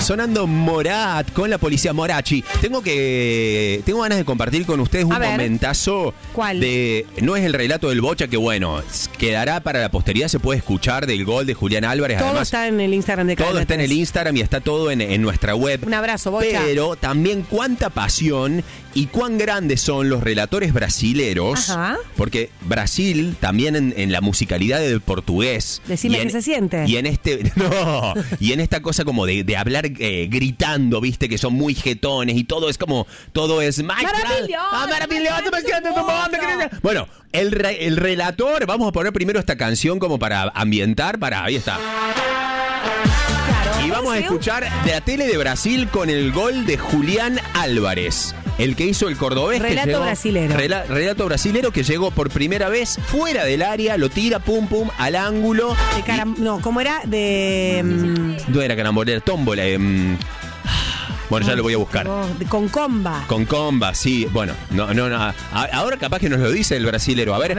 Sonando Morat con la policía Morachi. Tengo ganas de compartir con ustedes un momentazo. ¿Cuál? No es el relato del Bocha, que bueno, quedará para la posteridad, se puede escuchar del gol de Julián Álvarez. Todo además, está en el Instagram de Cadena todo está en 3. el Instagram y está todo en nuestra web. Un abrazo, Bocha. Pero también cuánta pasión y cuán grandes son los relatores brasileros. Ajá. Porque Brasil también en la musicalidad del portugués. Decime qué se siente. Y en esta cosa como de hablar gritando, viste, que son muy jetones y todo es maravilloso. Bueno, el relator, vamos a poner primero esta canción como para ambientar, ahí está. Y vamos a escuchar de la tele de Brasil con el gol de Julián Álvarez, el que hizo el cordobés. Relato brasilero. Relato brasilero que llegó por primera vez fuera del área, lo tira, pum, al ángulo. ¿Cómo era? No era carambolera, tómbola. Bueno, ya lo voy a buscar. Con comba. Con comba, sí. Bueno, no. Ahora capaz que nos lo dice el brasilero. A ver.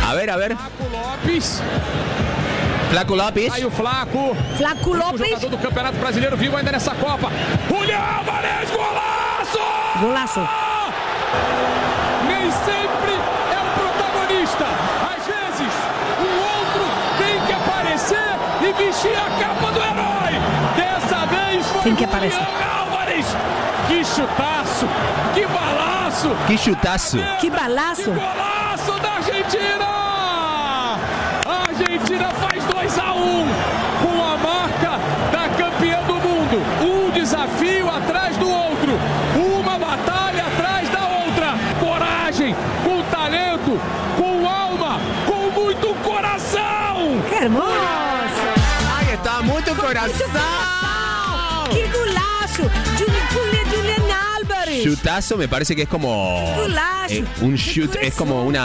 Flaco Lopes. Aí o Flaco. Flaco Lopes. O jogador do Campeonato Brasileiro vivo ainda nessa Copa. Julián Álvarez, golaço! Golaço. Nem sempre é o protagonista. Às vezes, o outro tem que aparecer e vestir a capa do herói. Dessa vez foi Tem que aparecer. Julián Álvarez. Que chutaço! Que balaço! Que chutaço! Que balaço! Que golaço da Argentina! A Argentina faz 2-1 com a marca da campeã do mundo. Um desafio atrás do outro. Uma batalha atrás da outra. Coragem, com talento, com alma, com muito coração. ¡Qué hermoso! Ahí está, mucho corazón. ¡Qué golazo! Julián Álvarez. Chutazo me parece que es como un shoot, es como un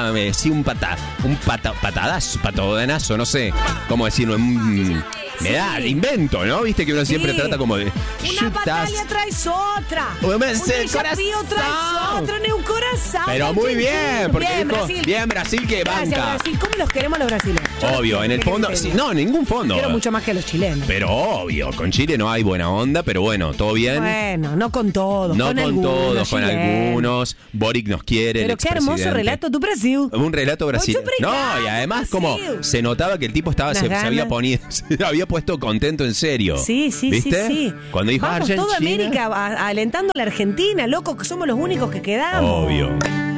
patadazo, no sé cómo decirlo. Me da invento, ¿no? Viste que uno siempre trata como de una batalla traes otra. Un desafío traes otra en un corazón. Pero muy bien, porque bien, dijo, Brasil. bien Brasil que Gracias, banca. Brasil. ¿Cómo los queremos los brasileños? Obvio, en el fondo, sí, no, ningún fondo. Quiero mucho más que los chilenos. Pero obvio, con Chile no hay buena onda, pero bueno, todo bien. Bueno, no con todos, no con con algunos, todos, con chilenos. Algunos. Boric nos quiere. Pero el qué hermoso expresidente. relato tu Brasil. Un relato brasileño. No, y además como se notaba que el tipo estaba se había puesto contento en serio. Sí. ¿Viste? Cuando dijo vamos Argentina. toda América alentando a la Argentina, loco, que somos los únicos que quedamos. Obvio.